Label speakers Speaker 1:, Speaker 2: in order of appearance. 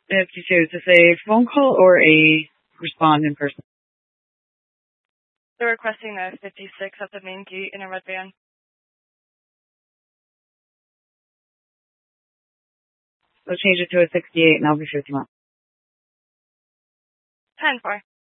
Speaker 1: 52. Is this a phone call or a respond in person?
Speaker 2: They're requesting a 56 at the main gate in a red van.
Speaker 1: So change it to a 68 and I'll be 51.
Speaker 2: 10-4.